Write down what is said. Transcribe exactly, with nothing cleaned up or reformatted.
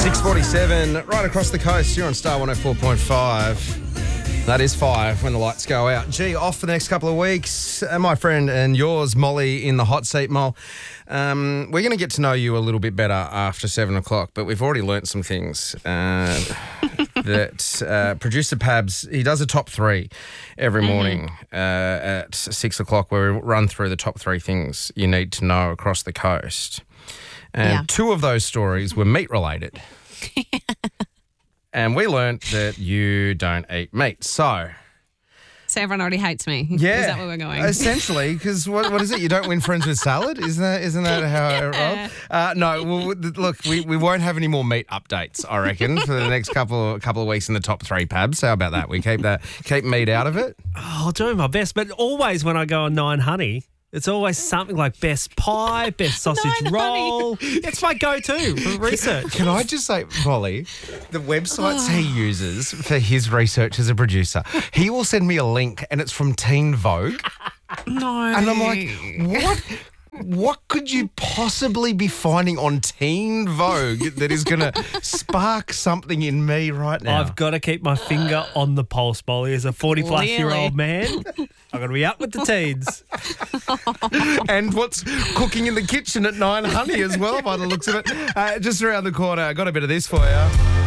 six forty-seven, right across the coast. You're on Star one oh four point five. That is five when the lights go out. Gee, off for the next couple of weeks. Uh, my friend and yours, Molly, in the hot seat, Mol. Um, we're going to get to know you a little bit better after seven o'clock, but we've already learnt some things. Uh, that uh, producer Pabs, he does a top three every morning mm-hmm. uh, at six o'clock where we run through the top three things you need to know across the coast. And yeah. two of those stories were meat related. And we learnt that you don't eat meat. So... So everyone already hates me. Yeah. Is that where we're going? Essentially, because what, what is it? You don't win friends with salad? Isn't that, isn't that how it rolls? Uh, no, well, look, we, we won't have any more meat updates, I reckon, for the next couple of, couple of weeks in the top three, Pabs. How about that? We keep that keep meat out of it? Oh, I'll do my best. But always when I go on Nine Honey... It's always something like best pie, best sausage no, roll. It's my go-to for research. Can I just say, Molly, the websites he uses for his research as a producer, he will send me a link and it's from Teen Vogue. No. And I'm like, what? What could you possibly be finding on Teen Vogue that is going to spark something in me right now? I've got to keep my finger on the pulse, Molly. As a forty-plus-year-old man, I've got to be up with the teens. And what's cooking in the kitchen at Nine Honey as well, by the looks of it. Uh, just around the corner, I got a bit of this for you.